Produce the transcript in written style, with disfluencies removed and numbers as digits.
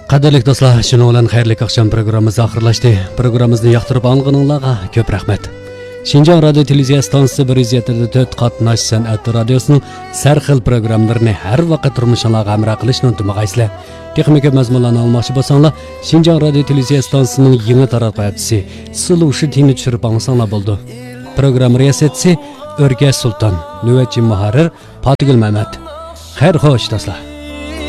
Qadrli do'stlar, shuni bilan xayrli oqshom programmamiz oxirlashdi. Programmamizni yoqtirib olganingizga ko'p rahmat. Şinjan Radio Televiziya stansiyasi 107.4 qatnash san'at radiosining sarxil programmalarini har vaqt turmushingizga hamroh qilishni unutmag'aysizlar. Texnika mazmunlarini olmoqchi bo'lsanglar, Şinjan Radio Televiziya stansiyasining yangi taraqqiyochisi Sulushi Tini tushirib olsanglar bo'ldi. Program riyosatchisi O'rga Sulton, navbatchi muharrir Potigul Mamat. Xayr xo'sh do'stlar.